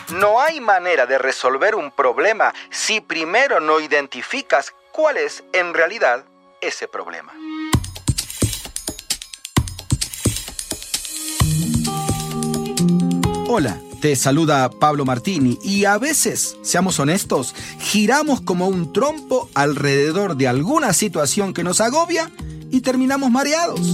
No hay manera de resolver un problema si primero no identificas cuál es en realidad ese problema. Hola, te saluda Pablo Martini y a veces, seamos honestos, giramos como un trompo alrededor de alguna situación que nos agobia y terminamos mareados.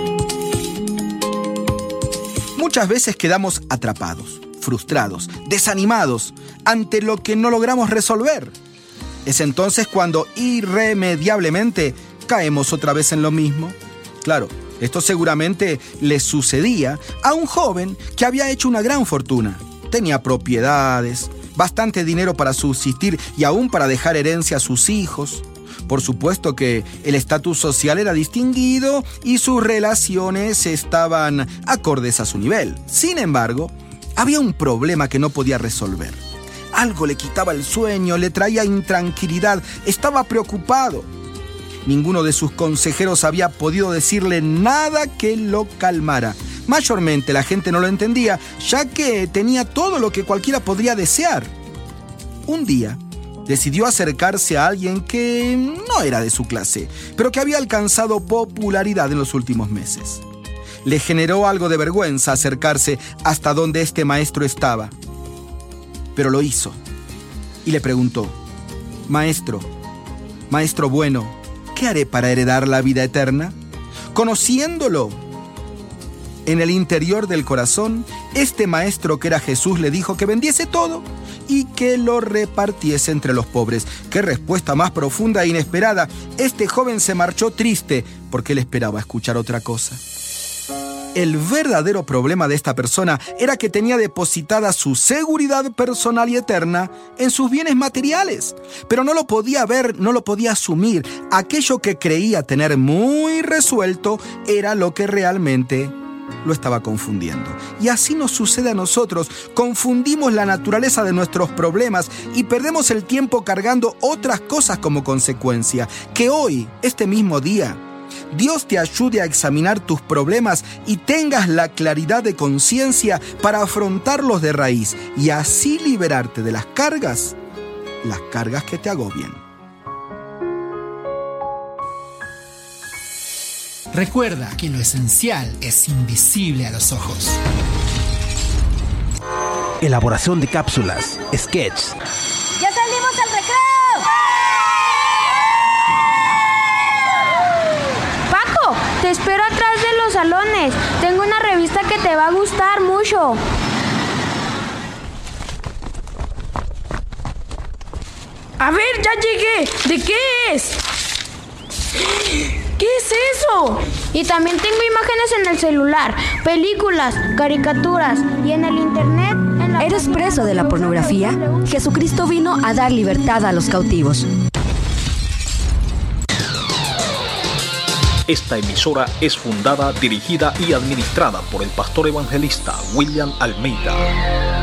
Muchas veces quedamos atrapados, frustrados, desanimados ante lo que no logramos resolver. Es entonces cuando irremediablemente caemos otra vez en lo mismo. Claro, esto seguramente le sucedía a un joven que había hecho una gran fortuna. Tenía propiedades, bastante dinero para subsistir y aún para dejar herencia a sus hijos. Por supuesto que el estatus social era distinguido y sus relaciones estaban acordes a su nivel. Sin embargo, había un problema que no podía resolver. Algo le quitaba el sueño, le traía intranquilidad, estaba preocupado. Ninguno de sus consejeros había podido decirle nada que lo calmara. Mayormente la gente no lo entendía, ya que tenía todo lo que cualquiera podría desear. Un día, decidió acercarse a alguien que no era de su clase, pero que había alcanzado popularidad en los últimos meses. Le generó algo de vergüenza acercarse hasta donde este maestro estaba, pero lo hizo y le preguntó: Maestro bueno, ¿qué haré para heredar la vida eterna? Conociéndolo en el interior del corazón, este maestro que era Jesús le dijo que vendiese todo y que lo repartiese entre los pobres. ¡Qué respuesta más profunda e inesperada! Este joven se marchó triste porque él esperaba escuchar otra cosa. El verdadero problema de esta persona era que tenía depositada su seguridad personal y eterna en sus bienes materiales, pero no lo podía ver, no lo podía asumir. Aquello que creía tener muy resuelto era lo que realmente lo estaba confundiendo. Y así nos sucede a nosotros. Confundimos la naturaleza de nuestros problemas y perdemos el tiempo cargando otras cosas como consecuencia. Que hoy, este mismo día, Dios te ayude a examinar tus problemas y tengas la claridad de conciencia para afrontarlos de raíz y así liberarte de las cargas que te agobien. Recuerda que lo esencial es invisible a los ojos. Elaboración de cápsulas, sketches. ¡Ya salimos al recreo! Paco, te espero atrás de los salones. Tengo una revista que te va a gustar mucho. A ver, ya llegué. ¿De qué es? ¿Qué es eso? Y también tengo imágenes en el celular, películas, caricaturas y en el internet. ¿Eres preso de la pornografía? Jesucristo vino a dar libertad a los cautivos. Esta emisora es fundada, dirigida y administrada por el pastor evangelista William Almeida.